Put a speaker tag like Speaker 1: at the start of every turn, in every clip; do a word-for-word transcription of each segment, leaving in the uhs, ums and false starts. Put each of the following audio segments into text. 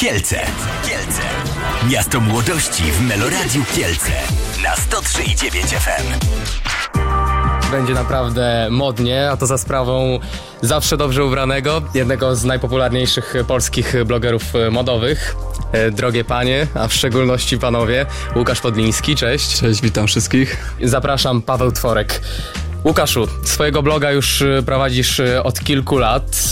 Speaker 1: Kielce. Kielce. Miasto młodości w Meloradiu Kielce na sto trzy i dziewięć F M.
Speaker 2: Będzie naprawdę modnie, a to za sprawą zawsze dobrze ubranego, jednego z najpopularniejszych polskich blogerów modowych. Drogie panie, a w szczególności panowie, Łukasz Podliński, cześć.
Speaker 3: Cześć, witam wszystkich.
Speaker 2: Zapraszam, Paweł Tworek. Łukaszu, swojego bloga już prowadzisz od kilku lat,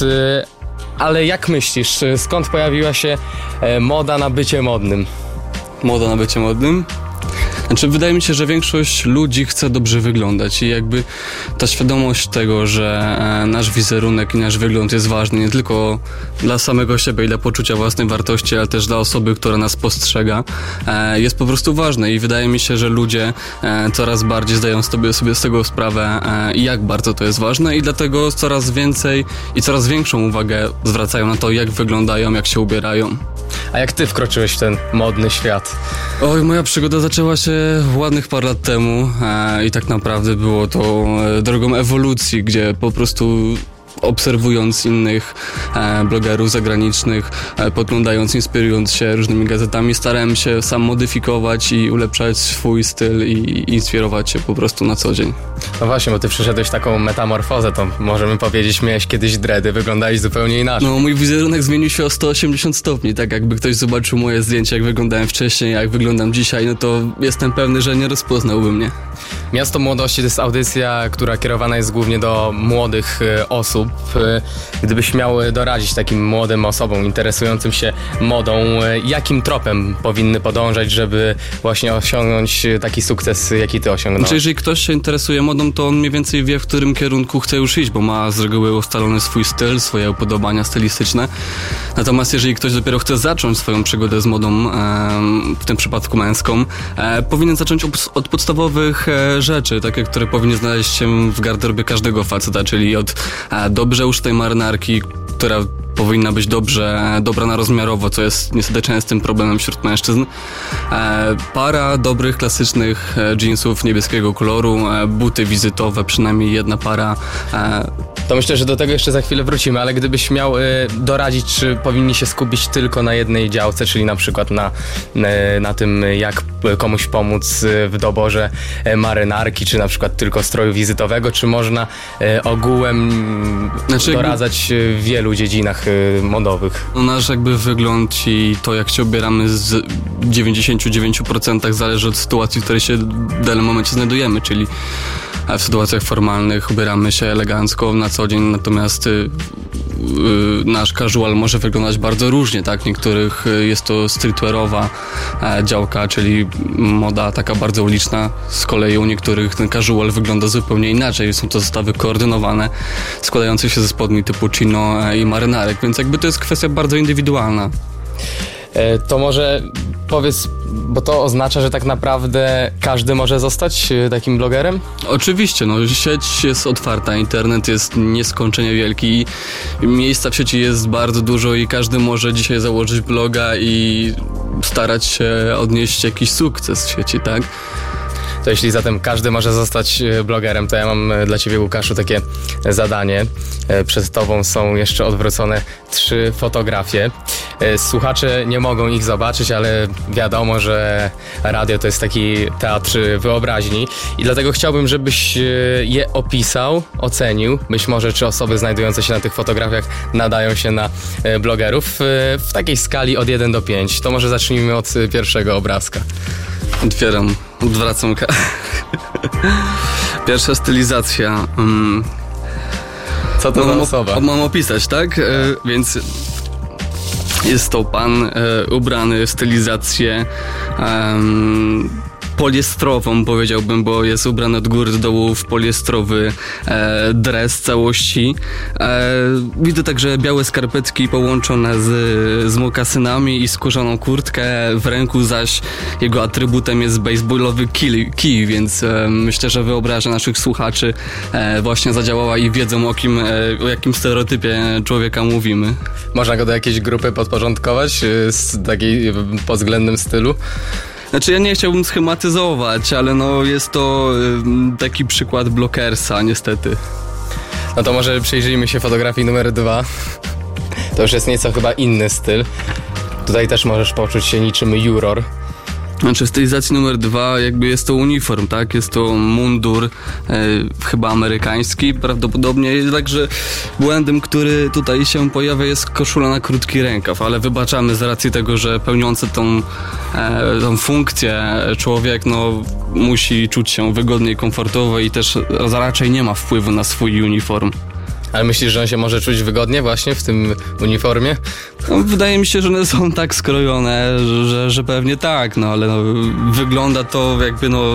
Speaker 2: ale jak myślisz, skąd pojawiła się moda na bycie modnym?
Speaker 3: Moda na bycie modnym? Znaczy, wydaje mi się, że większość ludzi chce dobrze wyglądać i jakby ta świadomość tego, że nasz wizerunek i nasz wygląd jest ważny nie tylko dla samego siebie i dla poczucia własnej wartości, ale też dla osoby, która nas postrzega, jest po prostu ważne i wydaje mi się, że ludzie coraz bardziej zdają sobie, sobie z tego sprawę, jak bardzo to jest ważne i dlatego coraz więcej i coraz większą uwagę zwracają na to, jak wyglądają, jak się ubierają.
Speaker 2: A jak ty wkroczyłeś w ten modny świat?
Speaker 3: Oj, moja przygoda zaczęła się ładnych parę lat temu e, i tak naprawdę było to e, drogą ewolucji, gdzie po prostu obserwując innych e, blogerów zagranicznych, e, podglądając, inspirując się różnymi gazetami, starałem się sam modyfikować i ulepszać swój styl i inspirować się po prostu na co dzień.
Speaker 2: No właśnie, bo ty przeszedłeś taką metamorfozę, to możemy powiedzieć, miałeś kiedyś dready, wyglądałeś zupełnie inaczej.
Speaker 3: No, mój wizerunek zmienił się o sto osiemdziesiąt stopni, tak jakby ktoś zobaczył moje zdjęcia, jak wyglądałem wcześniej, jak wyglądam dzisiaj, no to jestem pewny, że nie rozpoznałby mnie.
Speaker 2: Miasto Młodości to jest audycja, która kierowana jest głównie do młodych e, osób. Gdybyś miał doradzić takim młodym osobom interesującym się modą, jakim tropem powinny podążać, żeby właśnie osiągnąć taki sukces, jaki ty osiągnąłeś?
Speaker 3: Znaczy, jeżeli ktoś się interesuje modą, to on mniej więcej wie, w którym kierunku chce już iść, bo ma z reguły ustalony swój styl, swoje upodobania stylistyczne. Natomiast jeżeli ktoś dopiero chce zacząć swoją przygodę z modą, w tym przypadku męską, powinien zacząć od podstawowych rzeczy, takie, które powinny znaleźć się w garderobie każdego faceta, czyli od dobrze użytej marynarki, która powinna być dobrze dobrana rozmiarowo, co jest niestety częstym problemem wśród mężczyzn. E, para dobrych, klasycznych jeansów niebieskiego koloru, e, buty wizytowe, przynajmniej jedna para. E,
Speaker 2: to myślę, że do tego jeszcze za chwilę wrócimy, ale gdybyś miał y, doradzić, czy powinni się skupić tylko na jednej działce, czyli na przykład na, y, na tym, jak komuś pomóc y, w doborze y, marynarki, czy na przykład tylko stroju wizytowego, czy można y, ogółem znaczy, doradzać jakby... w wielu dziedzinach modowych.
Speaker 3: No, nasz jakby wygląd i to, jak się ubieramy z dziewięćdziesiąt dziewięć procent zależy od sytuacji, w której się w danym momencie znajdujemy, czyli w sytuacjach formalnych ubieramy się elegancko na co dzień, natomiast y, y, nasz casual może wyglądać bardzo różnie, tak? Niektórych jest to streetwearowa e, działka, czyli moda taka bardzo uliczna, z kolei u niektórych ten casual wygląda zupełnie inaczej, są to zestawy koordynowane, składające się ze spodni typu chino e, i marynarek, więc jakby to jest kwestia bardzo indywidualna.
Speaker 2: E, to może powiedz, bo to oznacza, że tak naprawdę każdy może zostać takim blogerem?
Speaker 3: Oczywiście, no sieć jest otwarta, internet jest nieskończenie wielki, miejsca w sieci jest bardzo dużo i każdy może dzisiaj założyć bloga i starać się odnieść jakiś sukces w sieci, tak?
Speaker 2: To jeśli zatem każdy może zostać blogerem, to ja mam dla ciebie, Łukaszu, takie zadanie. Przed tobą są jeszcze odwrócone trzy fotografie. Słuchacze nie mogą ich zobaczyć, ale wiadomo, że radio to jest taki teatr wyobraźni i dlatego chciałbym, żebyś je opisał, ocenił. Być może, czy osoby znajdujące się na tych fotografiach nadają się na blogerów w takiej skali od jeden do pięciu. To może zacznijmy od pierwszego obrazka.
Speaker 3: Otwieram, odwracam. Pierwsza stylizacja. Um,
Speaker 2: Co to
Speaker 3: mam,
Speaker 2: za osoba?
Speaker 3: Mam opisać, tak? E, więc jest to pan e, ubrany w stylizację um, poliestrową, powiedziałbym, bo jest ubrany od góry do dołu w poliestrowy e, dres całości. E, widzę także białe skarpetki połączone z, z mokasynami i skórzaną kurtkę. W ręku zaś jego atrybutem jest baseballowy kij, kij więc e, myślę, że wyobraźnia naszych słuchaczy e, właśnie zadziałała i wiedzą, o kim, e, o jakim stereotypie człowieka mówimy.
Speaker 2: Można go do jakiejś grupy podporządkować z takiej pod względem stylu?
Speaker 3: Znaczy ja nie chciałbym schematyzować, ale no jest to y, taki przykład blokersa niestety.
Speaker 2: No to może przyjrzyjmy się fotografii numer dwa. To już jest nieco chyba inny styl. Tutaj też możesz poczuć się niczym juror.
Speaker 3: Znaczy w stylizacji numer dwa jakby jest to uniform, tak? Jest to mundur, e, chyba amerykański prawdopodobnie, także błędem, który tutaj się pojawia, jest koszula na krótki rękaw, ale wybaczamy z racji tego, że pełniący tą, e, tą funkcję człowiek no, musi czuć się wygodnie i komfortowo i też raczej nie ma wpływu na swój uniform.
Speaker 2: Ale myślisz, że on się może czuć wygodnie właśnie w tym uniformie?
Speaker 3: No, wydaje mi się, że one są tak skrojone, że, że pewnie tak, no ale no, wygląda to jakby no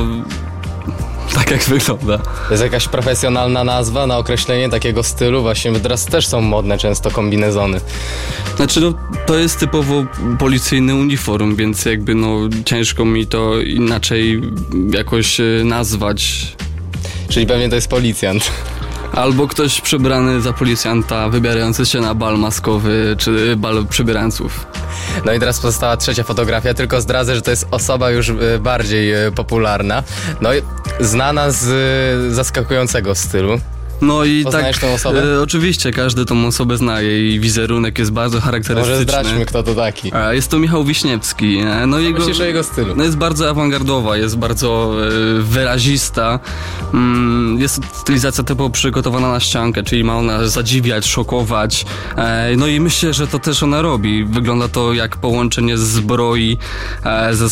Speaker 3: tak jak wygląda.
Speaker 2: To jest jakaś profesjonalna nazwa na określenie takiego stylu? Właśnie teraz też są modne często kombinezony.
Speaker 3: Znaczy no to jest typowo policyjny uniform, więc jakby no ciężko mi to inaczej jakoś nazwać.
Speaker 2: Czyli pewnie to jest policjant.
Speaker 3: Albo ktoś przebrany za policjanta, wybierający się na bal maskowy, czy bal przebierańców.
Speaker 2: No i teraz pozostała trzecia fotografia, tylko zdradzę, że to jest osoba już bardziej popularna, no i znana z zaskakującego stylu.
Speaker 3: No i
Speaker 2: Poznajesz
Speaker 3: tak,
Speaker 2: tą osobę?
Speaker 3: E, oczywiście każdy tą osobę zna, jej wizerunek jest bardzo charakterystyczny.
Speaker 2: Może zdradźmy, kto to taki.
Speaker 3: E, jest to Michał Wiśniewski. E, no jego,
Speaker 2: myślisz o jego stylu?
Speaker 3: No jest bardzo awangardowa, jest bardzo e, wyrazista. Mm, jest stylizacja typowo przygotowana na ściankę, czyli ma ona zadziwiać, szokować. E, no i myślę, że to też ona robi. Wygląda to jak połączenie zbroi e, ze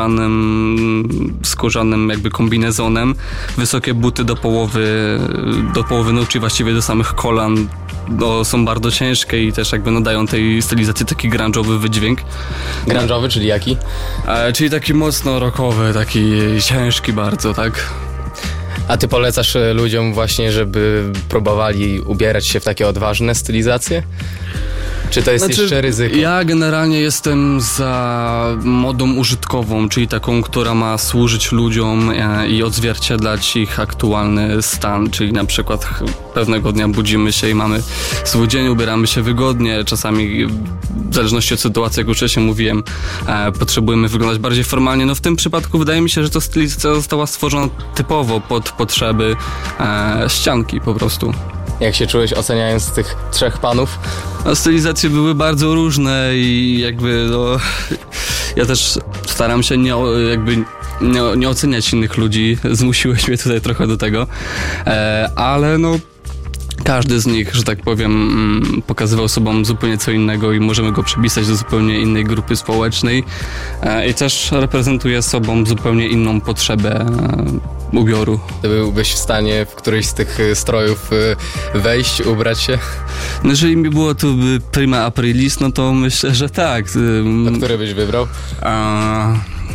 Speaker 3: skórzanym, skórzanym jakby kombinezonem. Wysokie buty do połowy, do połowy nóg, czyli właściwie do samych kolan, no, są bardzo ciężkie i też jakby nadają tej stylizacji taki grunge'owy wydźwięk.
Speaker 2: Grunge'owy, czyli jaki?
Speaker 3: E, czyli taki mocno rockowy, taki ciężki bardzo, tak?
Speaker 2: A ty polecasz ludziom właśnie, żeby próbowali ubierać się w takie odważne stylizacje? Czy to jest
Speaker 3: Znaczy,
Speaker 2: jeszcze ryzyko?
Speaker 3: Ja generalnie jestem za modą użytkową, czyli taką, która ma służyć ludziom e, i odzwierciedlać ich aktualny stan, czyli na przykład pewnego dnia budzimy się i mamy swój dzień, ubieramy się wygodnie, czasami w zależności od sytuacji, jak już wcześniej mówiłem, e, potrzebujemy wyglądać bardziej formalnie. No w tym przypadku wydaje mi się, że to stylizacja została stworzona typowo pod potrzeby e, ścianki po prostu.
Speaker 2: Jak się czułeś oceniając tych trzech panów?
Speaker 3: No, stylizacje były bardzo różne i jakby no, ja też staram się nie, jakby nie, nie oceniać innych ludzi. Zmusiłeś mnie tutaj trochę do tego, e, ale no każdy z nich, że tak powiem, pokazywał sobą zupełnie co innego i możemy go przypisać do zupełnie innej grupy społecznej e, i też reprezentuje sobą zupełnie inną potrzebę e, ubioru.
Speaker 2: Ty byłbyś w stanie w któryś z tych strojów wejść, ubrać się?
Speaker 3: No, jeżeli mi było tu prima aprilis, no to myślę, że tak.
Speaker 2: A który byś wybrał?
Speaker 3: A...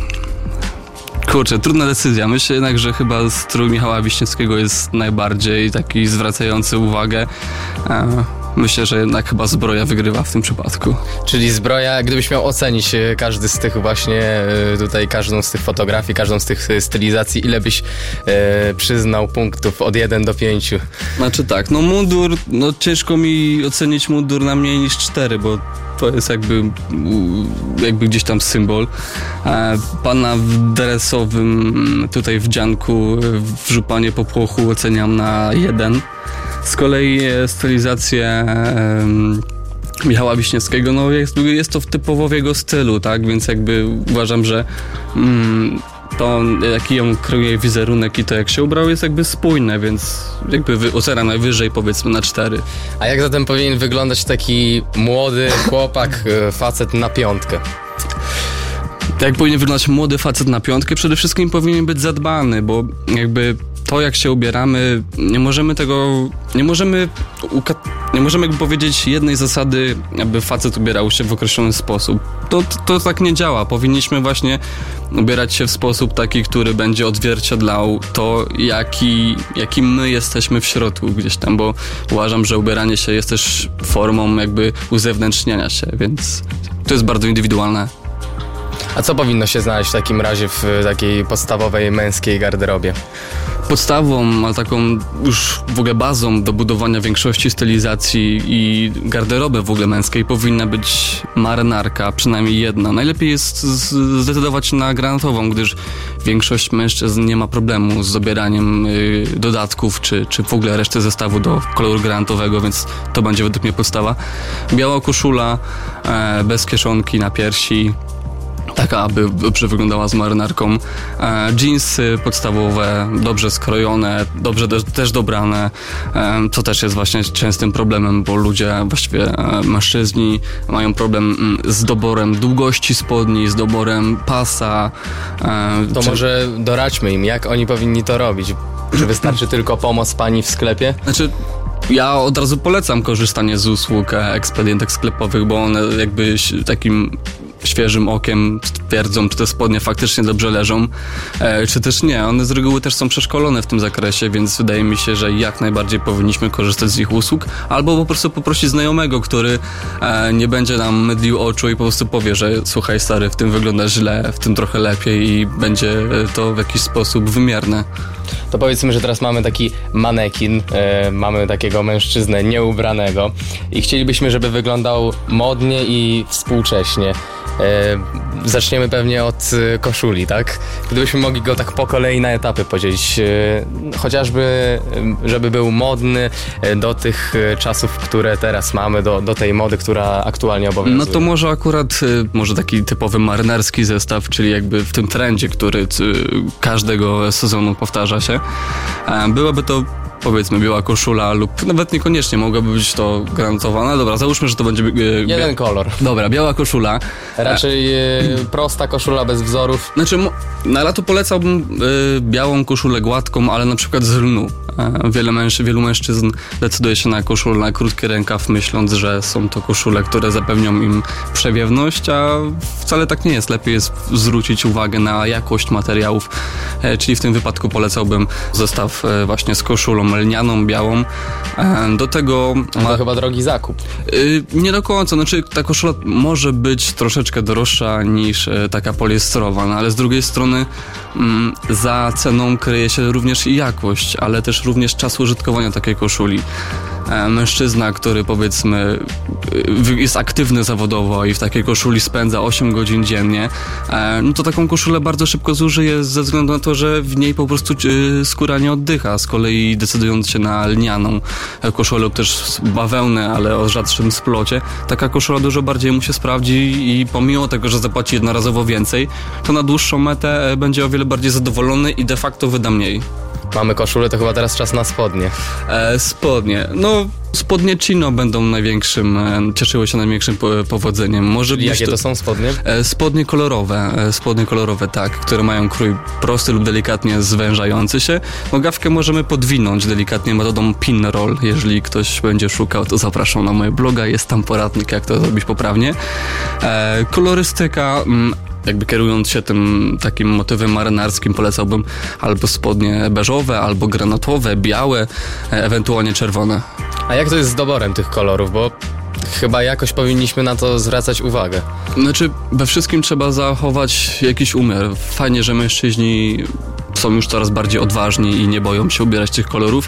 Speaker 3: Kurczę, trudna decyzja. Myślę jednak, że chyba strój Michała Wiśniewskiego jest najbardziej taki zwracający uwagę. A... Myślę, że jednak chyba zbroja wygrywa w tym przypadku.
Speaker 2: Czyli zbroja, gdybyś miał ocenić każdy z tych właśnie, tutaj każdą z tych fotografii, każdą z tych stylizacji, ile byś e, przyznał punktów od jeden do pięciu?
Speaker 3: Znaczy tak, no mundur, no ciężko mi ocenić mundur na mniej niż cztery, bo to jest jakby, jakby gdzieś tam symbol. E, pana w dresowym tutaj wdzianku w żupanie popłochu oceniam na jeden. Z kolei stylizację um, Michała Wiśniewskiego, no jest, jest to typowo w jego stylu, tak, więc jakby uważam, że um, to jaki ją kreuje wizerunek i to jak się ubrał jest jakby spójne, więc jakby oceniam najwyżej powiedzmy na cztery.
Speaker 2: A jak zatem powinien wyglądać taki młody chłopak, facet na piątkę?
Speaker 3: Jak powinien wyglądać młody facet na piątkę? Przede wszystkim powinien być zadbany, bo jakby to, jak się ubieramy, nie możemy tego, nie możemy, nie możemy jakby powiedzieć jednej zasady, aby facet ubierał się w określony sposób. To, to, to tak nie działa. Powinniśmy właśnie ubierać się w sposób taki, który będzie odzwierciedlał to, jaki, jaki my jesteśmy w środku gdzieś tam, bo uważam, że ubieranie się jest też formą jakby uzewnętrzniania się, więc to jest bardzo indywidualne.
Speaker 2: A co powinno się znaleźć w takim razie w takiej podstawowej męskiej garderobie?
Speaker 3: Podstawą, a taką już w ogóle bazą do budowania większości stylizacji i garderoby w ogóle męskiej powinna być marynarka, przynajmniej jedna. Najlepiej jest zdecydować się na granatową, gdyż większość mężczyzn nie ma problemu z dobieraniem y, dodatków czy, czy w ogóle reszty zestawu do koloru granatowego, więc to będzie według mnie podstawa. Biała koszula, e, bez kieszonki na piersi, taka, aby dobrze wyglądała z marynarką. E, jeansy podstawowe, dobrze skrojone, dobrze de- też dobrane, e, co też jest właśnie częstym problemem, bo ludzie, właściwie e, mężczyźni mają problem m, z doborem długości spodni, z doborem pasa. E,
Speaker 2: To
Speaker 3: czy...
Speaker 2: może doradźmy im, jak oni powinni to robić? Czy wystarczy tylko pomoc pani w sklepie?
Speaker 3: Znaczy, ja od razu polecam korzystanie z usług e, ekspedientek sklepowych, bo one jakby ś- takim świeżym okiem stwierdzą, czy te spodnie faktycznie dobrze leżą, e, czy też nie. One z reguły też są przeszkolone w tym zakresie, więc wydaje mi się, że jak najbardziej powinniśmy korzystać z ich usług, albo po prostu poprosić znajomego, który e, nie będzie nam mydlił oczu i po prostu powie, że słuchaj stary, w tym wygląda źle, w tym trochę lepiej i będzie to w jakiś sposób wymierne.
Speaker 2: To powiedzmy, że teraz mamy taki manekin, e, mamy takiego mężczyznę nieubranego i chcielibyśmy, żeby wyglądał modnie i współcześnie. E, zaczniemy pewnie od e, koszuli, tak? Gdybyśmy mogli go tak po kolei na etapy podzielić, e, chociażby e, żeby był modny e, do tych e, czasów, które teraz mamy, do, do tej mody, która aktualnie obowiązuje.
Speaker 3: No to może akurat, y, może taki typowy marynarski zestaw, czyli jakby w tym trendzie, który y, każdego sezonu powtarza się. E, byłaby to, powiedzmy, biała koszula lub nawet niekoniecznie mogłaby być to granatowana. Dobra, załóżmy, że to będzie... Y,
Speaker 2: Jeden
Speaker 3: bia-
Speaker 2: kolor.
Speaker 3: Dobra, biała koszula.
Speaker 2: Raczej e, prosta koszula bez wzorów.
Speaker 3: Znaczy, mo- na lato polecałbym y, białą koszulę gładką, ale na przykład z lnu. E, wiele męż- wielu mężczyzn decyduje się na koszulę na krótki rękaw, myśląc, że są to koszule, które zapewnią im przewiewność, a wcale tak nie jest. Lepiej jest zwrócić uwagę na jakość materiałów, e, czyli w tym wypadku polecałbym zestaw e, właśnie z koszulą lnianą, białą. E, do tego...
Speaker 2: Ma... To chyba drogi zakup.
Speaker 3: Y, nie do końca, znaczy ta koszula może być troszeczkę droższa niż y, taka poliestrowa, no ale z drugiej strony mm, za ceną kryje się również i jakość, ale też również czas użytkowania takiej koszuli. E, mężczyzna, który powiedzmy y, jest aktywny zawodowo i w takiej koszuli spędza osiem godzin dziennie, e, no to taką koszulę bardzo szybko zużyje ze względu na to, że w niej po prostu y, skóra nie oddycha. Z kolei decydując się na lnianą koszulę lub też bawełnę, ale o rzadszym splocie, taka koszula dużo bardziej mu się sprawdzi i pomimo tego, że zapłaci jednorazowo więcej, to na dłuższą metę będzie o wiele bardziej zadowolony i de facto wyda mniej.
Speaker 2: Mamy koszulę, to chyba teraz czas na spodnie.
Speaker 3: E, spodnie. No, spodnie chino będą największym, e, cieszyły się największym po, powodzeniem. Może być
Speaker 2: Jakie to są spodnie?
Speaker 3: E, spodnie kolorowe, e, spodnie kolorowe, tak, które mają krój prosty lub delikatnie zwężający się. Nogawkę możemy podwinąć delikatnie metodą pin roll. Jeżeli ktoś będzie szukał, to zapraszam na mojego bloga, jest tam poradnik, jak to zrobić poprawnie. E, kolorystyka... Mm, jakby kierując się tym takim motywem marynarskim, polecałbym albo spodnie beżowe, albo granatowe, białe, e, ewentualnie czerwone.
Speaker 2: A jak to jest z doborem tych kolorów, bo chyba jakoś powinniśmy na to zwracać uwagę.
Speaker 3: Znaczy, we wszystkim trzeba zachować jakiś umiar. Fajnie, że mężczyźni są już coraz bardziej odważni i nie boją się ubierać tych kolorów,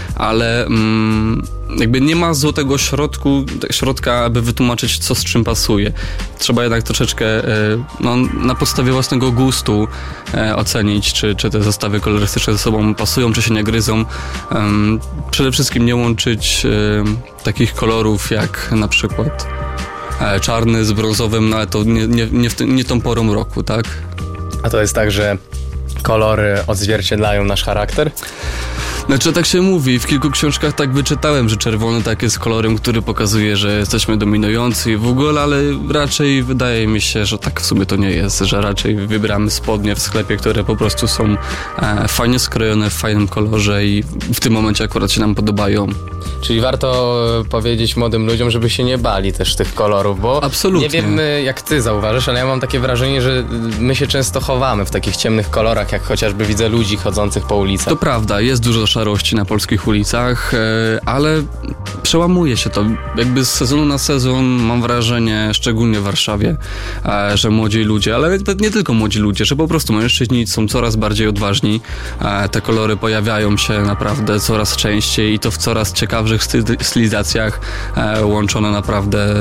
Speaker 3: ale mm, jakby nie ma złotego środku, środka, aby wytłumaczyć, co z czym pasuje. Trzeba jednak troszeczkę e, no, na podstawie własnego gustu e, ocenić, czy, czy te zestawy kolorystyczne ze sobą pasują, czy się nie gryzą. Um, przede wszystkim nie łączyć e, takich kolorów jak na przykład e, czarny z brązowym, no ale to nie, nie, nie, w ty, nie tą porą roku, tak?
Speaker 2: A to jest tak, że kolory odzwierciedlają nasz charakter?
Speaker 3: Znaczy, tak się mówi, w kilku książkach tak wyczytałem, że czerwony tak jest kolorem, który pokazuje, że jesteśmy dominujący i w ogóle, ale raczej wydaje mi się, że tak w sumie to nie jest, że raczej wybieramy spodnie w sklepie, które po prostu są e, fajnie skrojone, w fajnym kolorze i w tym momencie akurat się nam podobają.
Speaker 2: Czyli warto powiedzieć młodym ludziom, żeby się nie bali też tych kolorów, bo
Speaker 3: Absolutnie.
Speaker 2: nie wiem jak ty zauważysz, ale ja mam takie wrażenie, że my się często chowamy w takich ciemnych kolorach, jak chociażby widzę ludzi chodzących po ulicach.
Speaker 3: To prawda, jest dużo szarości na polskich ulicach, ale przełamuje się to. Jakby z sezonu na sezon mam wrażenie, szczególnie w Warszawie, że młodzi ludzie, ale nie tylko młodzi ludzie, że po prostu mężczyźni są coraz bardziej odważni. Te kolory pojawiają się naprawdę coraz częściej i to w coraz ciekawszych stylizacjach, łączone naprawdę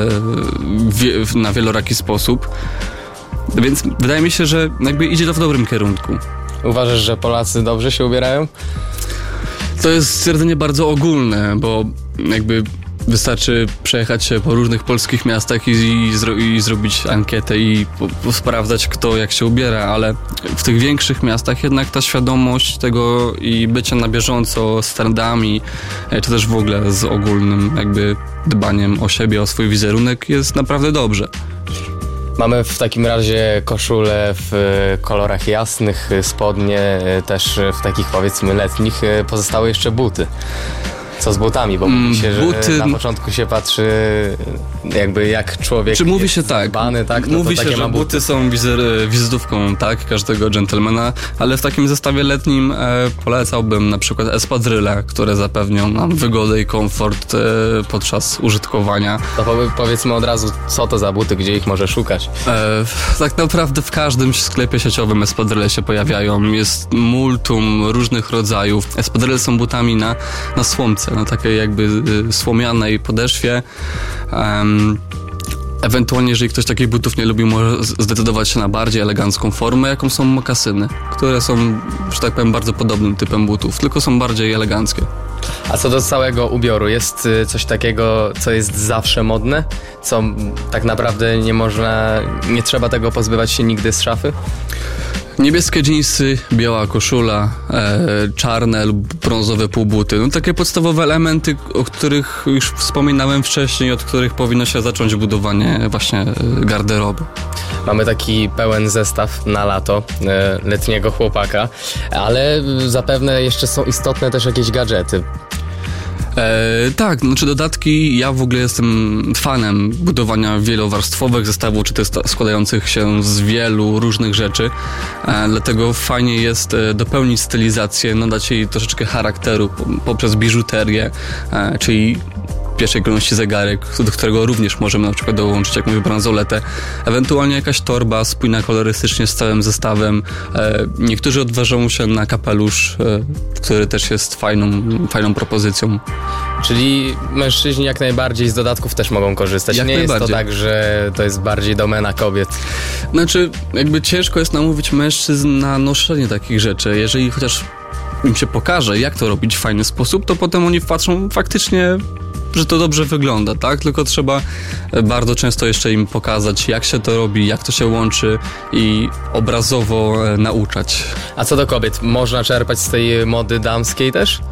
Speaker 3: na wieloraki sposób. Więc wydaje mi się, że jakby idzie to w dobrym kierunku.
Speaker 2: Uważasz, że Polacy dobrze się ubierają?
Speaker 3: To jest stwierdzenie bardzo ogólne, bo jakby wystarczy przejechać się po różnych polskich miastach i, i, zro, i zrobić ankietę i po, po sprawdzać, kto jak się ubiera, ale w tych większych miastach jednak ta świadomość tego i bycia na bieżąco z trendami, czy też w ogóle z ogólnym jakby dbaniem o siebie, o swój wizerunek jest naprawdę dobrze.
Speaker 2: Mamy w takim razie koszule w kolorach jasnych, spodnie też w takich powiedzmy letnich, pozostały jeszcze buty. Co z butami, bo mówi się, że buty... na początku się patrzy jakby jak człowiek
Speaker 3: Czy mówi
Speaker 2: jest
Speaker 3: się tak,
Speaker 2: dbany, tak? No
Speaker 3: mówi
Speaker 2: to
Speaker 3: się,
Speaker 2: takie
Speaker 3: że
Speaker 2: ma
Speaker 3: buty, buty są wizer, wizytówką, tak, każdego dżentelmena, ale w takim zestawie letnim e, polecałbym na przykład espadryle, które zapewnią nam wygodę i komfort e, podczas użytkowania.
Speaker 2: To powiedzmy od razu, co to za buty, gdzie ich może szukać?
Speaker 3: E, tak naprawdę w każdym sklepie sieciowym espadryle się pojawiają, jest multum różnych rodzajów. Espadryle są butami na, na słomce, na takiej jakby y, słomianej podeszwie. Um, ewentualnie, jeżeli ktoś takich butów nie lubi, może zdecydować się na bardziej elegancką formę, jaką są mokasyny, które są, że tak powiem, bardzo podobnym typem butów, tylko są bardziej eleganckie.
Speaker 2: A co do całego ubioru, jest coś takiego, co jest zawsze modne? Co tak naprawdę nie można, nie trzeba tego pozbywać się nigdy z szafy?
Speaker 3: Niebieskie dżinsy, biała koszula, e, czarne lub brązowe półbuty. No takie podstawowe elementy, o których już wspominałem wcześniej, od których powinno się zacząć budowanie właśnie garderoby.
Speaker 2: Mamy taki pełen zestaw na lato e, letniego chłopaka, ale zapewne jeszcze są istotne też jakieś gadżety.
Speaker 3: E, tak, znaczy dodatki, ja w ogóle jestem fanem budowania wielowarstwowych zestawów, czy też składających się z wielu różnych rzeczy, e, dlatego fajnie jest e, dopełnić stylizację, nadać jej troszeczkę charakteru poprzez biżuterię, e, czyli w pierwszej kolejności zegarek, do którego również możemy na przykład dołączyć, jak mówię, bransoletę, ewentualnie jakaś torba spójna kolorystycznie z całym zestawem. E, niektórzy odważą się na kapelusz, e, który też jest fajną, fajną propozycją.
Speaker 2: Czyli mężczyźni jak najbardziej z dodatków też mogą korzystać.
Speaker 3: Jak
Speaker 2: nie jest to tak, że to jest bardziej domena kobiet.
Speaker 3: Znaczy, jakby ciężko jest namówić mężczyzn na noszenie takich rzeczy. Jeżeli chociaż im się pokaże, jak to robić w fajny sposób, to potem oni patrzą faktycznie, że to dobrze wygląda, tak? Tylko trzeba bardzo często jeszcze im pokazać, jak się to robi, jak to się łączy i obrazowo nauczać.
Speaker 2: A co do kobiet, można czerpać z tej mody damskiej też?